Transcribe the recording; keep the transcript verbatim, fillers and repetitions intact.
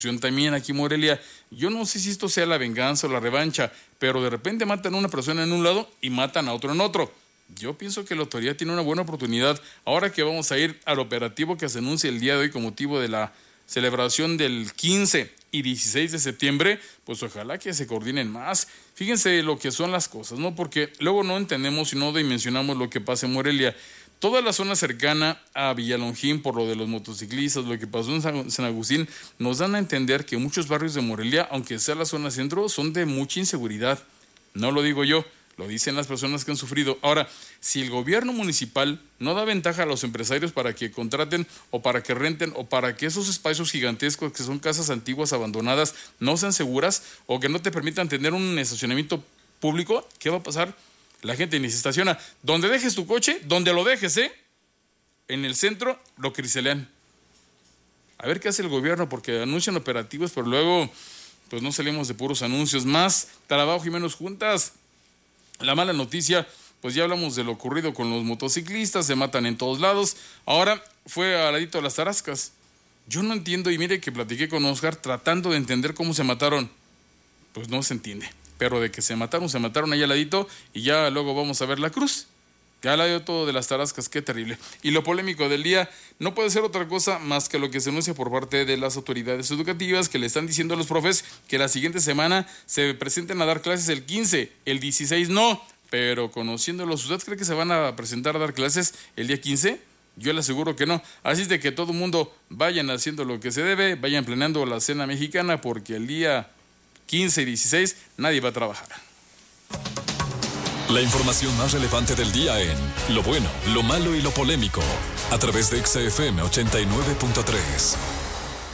también aquí en Morelia. Yo no sé si esto sea la venganza o la revancha, pero de repente matan a una persona en un lado y matan a otro en otro. Yo pienso que la autoridad tiene una buena oportunidad. Ahora que vamos a ir al operativo que se anuncia el día de hoy con motivo de la celebración del quince y dieciséis de septiembre, pues ojalá que se coordinen más. Fíjense lo que son las cosas, ¿no? Porque luego no entendemos y no dimensionamos lo que pasa en Morelia. Toda la zona cercana a Villalongín, por lo de los motociclistas, lo que pasó en San, San Agustín, nos dan a entender que muchos barrios de Morelia, aunque sea la zona centro, son de mucha inseguridad. No lo digo yo, lo dicen las personas que han sufrido. Ahora, si el gobierno municipal no da ventaja a los empresarios para que contraten o para que renten o para que esos espacios gigantescos que son casas antiguas abandonadas no sean seguras o que no te permitan tener un estacionamiento público, ¿qué va a pasar? La gente ni se estaciona. Donde dejes tu coche, donde lo dejes, ¿eh? En el centro lo cristalean. A ver qué hace el gobierno, porque anuncian operativos, pero luego pues no salimos de puros anuncios. Más trabajo y menos juntas. La mala noticia, pues ya hablamos de lo ocurrido con los motociclistas, se matan en todos lados. Ahora fue al ladito de las Tarascas. Yo no entiendo, y mire que platiqué con Oscar tratando de entender cómo se mataron. Pues no se entiende. Pero de que se mataron, se mataron ahí al ladito y ya luego vamos a ver la cruz. Ya al lado todo de las Tarascas, qué terrible. Y lo polémico del día no puede ser otra cosa más que lo que se anuncia por parte de las autoridades educativas que le están diciendo a los profes que la siguiente semana se presenten a dar clases el quince, el dieciséis no. Pero conociéndolos, ¿usted cree que se van a presentar a dar clases el día quince? Yo le aseguro que no. Así es de que todo el mundo vayan haciendo lo que se debe, vayan planeando la cena mexicana porque el día quince y dieciséis nadie va a trabajar. La información más relevante del día en Lo Bueno, Lo Malo y Lo Polémico, a través de X F M ochenta y nueve punto tres.